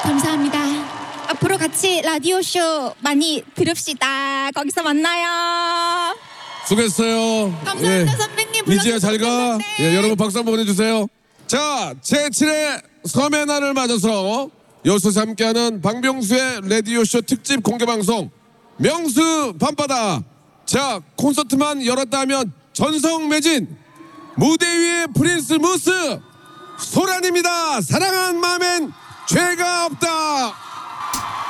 감사합니다. 앞으로 같이 라디오쇼 많이 들읍시다. 거기서 만나요. 수고했어요. 감사합니다, 선배님. 이지야 잘 가. 불러주셔서 예, 여러분 박수 한번 보내주세요. 자, 제7회 섬의 날을 맞아서 여수에서 함께하는 박명수의 라디오쇼 특집 공개방송 명수 밤바다. 자, 콘서트만 열었다 하면 전성 매진 무대 위의 프린스 무스 소란입니다. 사랑한 마음엔 죄가 없다.